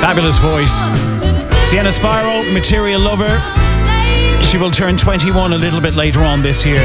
Fabulous voice. Sienna Spiro, Material Lover. She will turn 21 a little bit later on this year.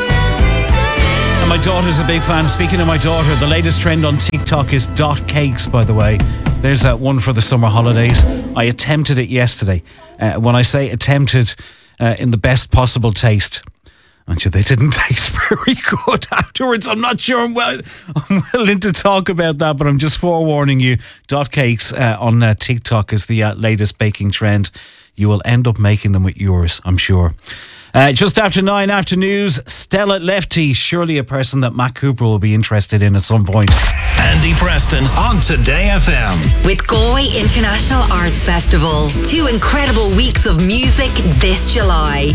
And my daughter's a big fan. Speaking of my daughter, the latest trend on TikTok is dot cakes, by the way. There's that one for the summer holidays. I attempted it yesterday. When I say attempted, in the best possible taste. Actually, they didn't taste very good afterwards. I'm not sure I'm willing to talk about that, but I'm just forewarning you. Dot cakes on TikTok is the latest baking trend. You will end up making them with yours, I'm sure. Just after 9 after news, Stella Lefty, surely a person that Matt Cooper will be interested in at some point. Andy Preston on Today FM. With Galway International Arts Festival. 2 incredible weeks of music this July.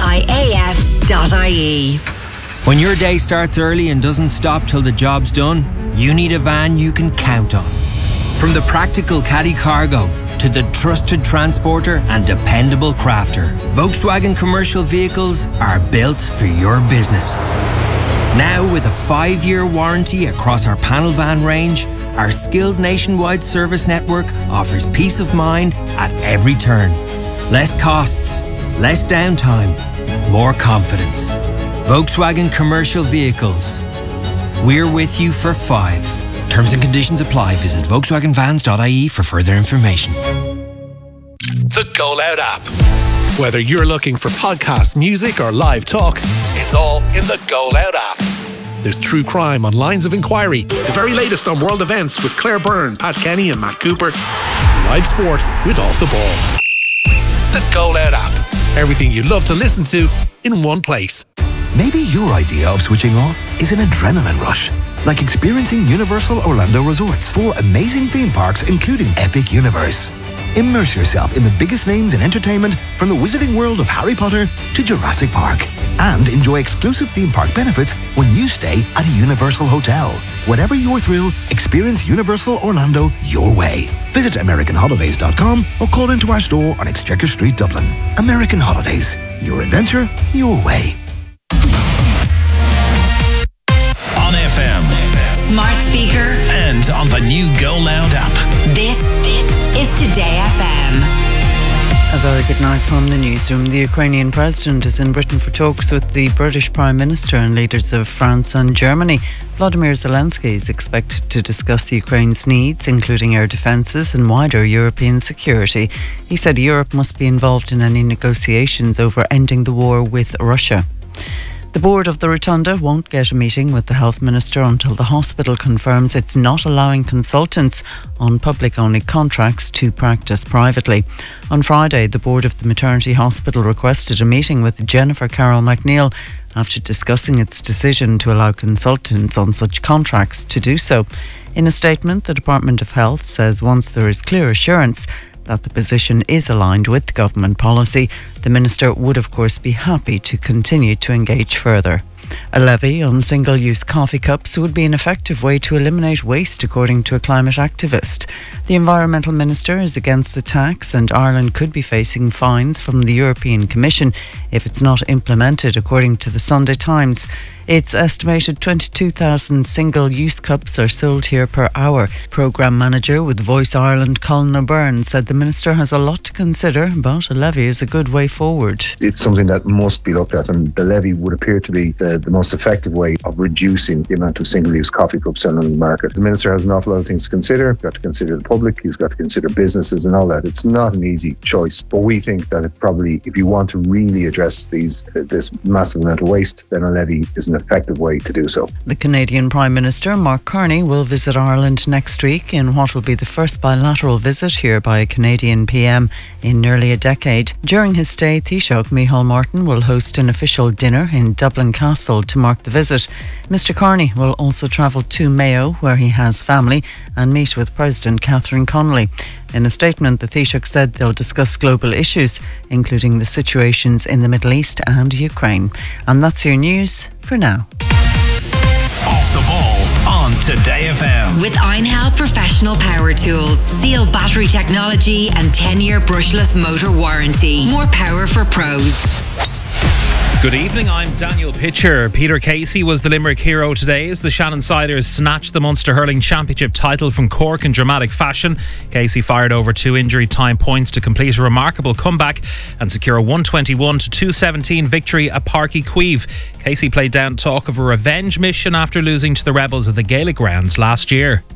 GIAF.ie. When your day starts early and doesn't stop till the job's done, you need a van you can count on. From the practical caddy cargo to the trusted transporter and dependable crafter, Volkswagen commercial vehicles are built for your business. Now with a 5-year warranty across our panel van range, our skilled nationwide service network offers peace of mind at every turn. Less costs, less downtime, more confidence. Volkswagen commercial vehicles. We're with you for 5. Terms and conditions apply. Visit VolkswagenVans.ie for further information. The Go Loud app. Whether you're looking for podcast, music or live talk, it's all in the Go Loud app. There's true crime on Lines of Inquiry, the very latest on world events with Claire Byrne, Pat Kenny and Matt Cooper, and live sport with Off the Ball. The Go Loud app. Everything you love to listen to in one place. Maybe your idea of switching off is an adrenaline rush. Like experiencing Universal Orlando Resort's 4 amazing theme parks, including Epic Universe. Immerse yourself in the biggest names in entertainment, from the wizarding world of Harry Potter to Jurassic Park. And enjoy exclusive theme park benefits when you stay at a Universal hotel. Whatever your thrill, experience Universal Orlando your way. Visit AmericanHolidays.com or call into our store on Exchequer Street, Dublin. American Holidays. Your adventure, your way. On FM. Smart speaker. And on the new Go Loud app. This is Today FM. A very good night from the newsroom. The Ukrainian president is in Britain for talks with the British Prime Minister and leaders of France and Germany. Vladimir Zelensky is expected to discuss Ukraine's needs, including air defences and wider European security. He said Europe must be involved in any negotiations over ending the war with Russia. The board of the Rotunda won't get a meeting with the health minister until the hospital confirms it's not allowing consultants on public-only contracts to practice privately. On Friday, the board of the maternity hospital requested a meeting with Jennifer Carroll McNeil after discussing its decision to allow consultants on such contracts to do so. In a statement, the Department of Health says once there is clear assurance that the position is aligned with government policy, the minister would of course be happy to continue to engage further. A levy on single-use coffee cups would be an effective way to eliminate waste, according to a climate activist. The Environmental Minister is against the tax, and Ireland could be facing fines from the European Commission if it's not implemented, according to the Sunday Times. It's estimated 22,000 single-use cups are sold here per hour. Programme manager with Voice Ireland, Colin O'Byrne, said the minister has a lot to consider, but a levy is a good way forward. It's something that must be looked at, and the levy would appear to be the most effective way of reducing the amount of single-use coffee cups selling on the market. The minister has an awful lot of things to consider. He's got to consider the public, he's got to consider businesses and all that. It's not an easy choice, but we think that it probably, if you want to really address this massive amount of waste, then a levy is an effective way to do so. The Canadian Prime Minister, Mark Carney, will visit Ireland next week in what will be the first bilateral visit here by a Canadian PM in nearly a decade. During his stay, Taoiseach Micheál Martin will host an official dinner in Dublin Castle to mark the visit. Mr Carney will also travel to Mayo, where he has family, and meet with President Catherine Connolly. In a statement, the Taoiseach said they'll discuss global issues, including the situations in the Middle East and Ukraine. And that's your news for now. Off the Ball on Today FM. With Einhell Professional Power Tools. Sealed battery technology and 10-year brushless motor warranty. More power for pros. Good evening, I'm Daniel Pitcher. Peter Casey was the Limerick hero today as the Shannon Siders snatched the Munster Hurling Championship title from Cork in dramatic fashion. Casey fired over 2 injury time points to complete a remarkable comeback and secure a 121-217 victory at Páirc Uí Chaoimh. Casey played down talk of a revenge mission after losing to the Rebels at the Gaelic rounds last year.